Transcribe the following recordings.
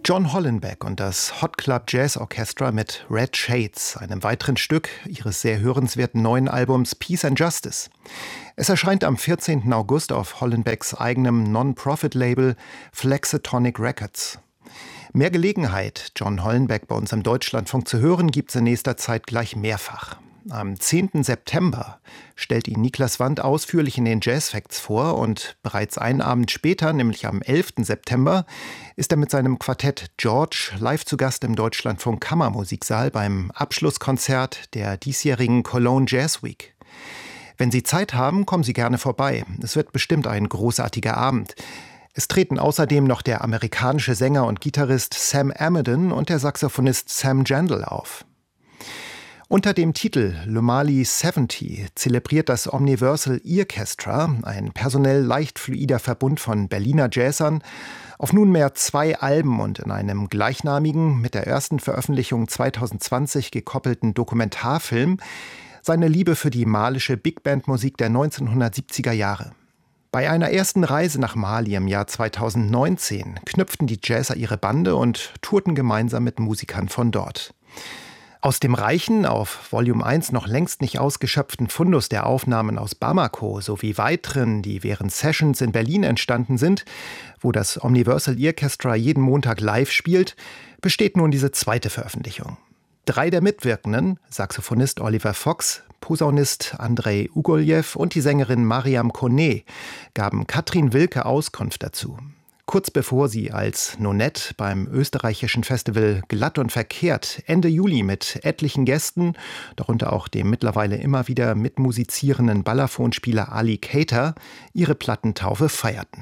John Hollenbeck und das Hot Club Jazz Orchestra mit Red Shades, einem weiteren Stück ihres sehr hörenswerten neuen Albums Peace and Justice. Es erscheint am 14. August auf Hollenbecks eigenem Non-Profit-Label Flexatonic Records. Mehr Gelegenheit, John Hollenbeck bei uns im Deutschlandfunk zu hören, gibt es in nächster Zeit gleich mehrfach. Am 10. September stellt ihn Niklas Wandt ausführlich in den Jazz Facts vor und bereits einen Abend später, nämlich am 11. September, ist er mit seinem Quartett George live zu Gast im Deutschlandfunk Kammermusiksaal beim Abschlusskonzert der diesjährigen Cologne Jazz Week. Wenn Sie Zeit haben, kommen Sie gerne vorbei. Es wird bestimmt ein großartiger Abend. Es treten außerdem noch der amerikanische Sänger und Gitarrist Sam Amidon und der Saxophonist Sam Jandal auf. Unter dem Titel Lumali 70 zelebriert das Omniversal Earchestra, ein personell leicht fluider Verbund von Berliner Jazzern, auf nunmehr 2 Alben und in einem gleichnamigen, mit der ersten Veröffentlichung 2020 gekoppelten Dokumentarfilm, seine Liebe für die malische Big-Band-Musik der 1970er Jahre. Bei einer ersten Reise nach Mali im Jahr 2019 knüpften die Jazzer ihre Bande und tourten gemeinsam mit Musikern von dort. Aus dem reichen, auf Volume 1 noch längst nicht ausgeschöpften Fundus der Aufnahmen aus Bamako sowie weiteren, die während Sessions in Berlin entstanden sind, wo das Omniversal Earchestra jeden Montag live spielt, besteht nun diese zweite Veröffentlichung. 3 der Mitwirkenden, Saxophonist Oliver Fox, Posaunist Andrei Ugoljew und die Sängerin Mariam Kone, gaben Katrin Wilke Auskunft dazu. Kurz bevor sie als Nonette beim österreichischen Festival Glatt und Verkehrt Ende Juli mit etlichen Gästen, darunter auch dem mittlerweile immer wieder mitmusizierenden Balafon-Spieler Ali Keita, ihre Plattentaufe feierten.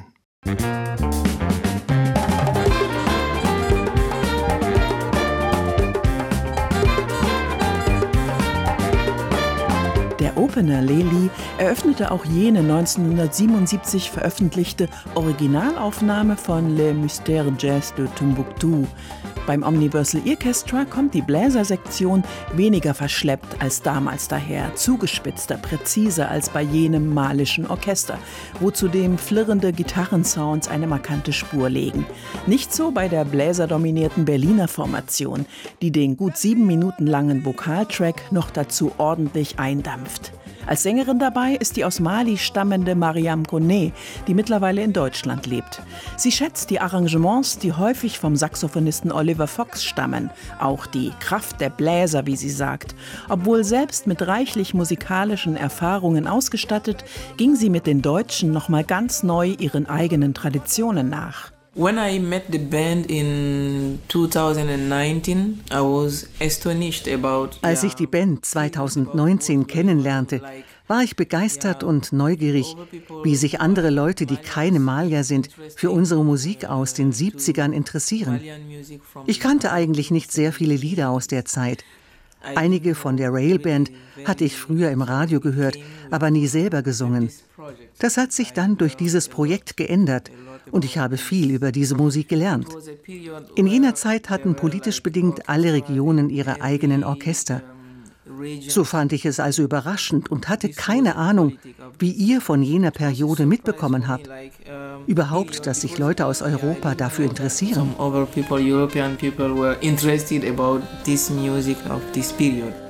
Der Opener Leli eröffnete auch jene 1977 veröffentlichte Originalaufnahme von Le Mystère Jazz de Tombouctou. Beim Omniversal Earchestra kommt die Bläsersektion weniger verschleppt als damals daher, zugespitzter, präziser als bei jenem malischen Orchester, wo zudem flirrende Gitarrensounds eine markante Spur legen. Nicht so bei der bläserdominierten Berliner Formation, die den gut 7 Minuten langen Vokaltrack noch dazu ordentlich eindampft. Als Sängerin dabei ist die aus Mali stammende Mariam Kone, die mittlerweile in Deutschland lebt. Sie schätzt die Arrangements, die häufig vom Saxophonisten Oliver Fox stammen, auch die Kraft der Bläser, wie sie sagt. Obwohl selbst mit reichlich musikalischen Erfahrungen ausgestattet, ging sie mit den Deutschen noch mal ganz neu ihren eigenen Traditionen nach. When I met the band in 2019, I was astonished about. Als ich die Band 2019 kennenlernte, war ich begeistert und neugierig, wie sich andere Leute, die keine Malier sind, für unsere Musik aus den 70ern interessieren. Ich kannte eigentlich nicht sehr viele Lieder aus der Zeit. Einige von der Railband hatte ich früher im Radio gehört, aber nie selber gesungen. Das hat sich dann durch dieses Projekt geändert und ich habe viel über diese Musik gelernt. In jener Zeit hatten politisch bedingt alle Regionen ihre eigenen Orchester. So fand ich es also überraschend und hatte keine Ahnung, wie ihr von jener Periode mitbekommen habt. Überhaupt, dass sich Leute aus Europa dafür interessieren. European people were interested about this music of this period.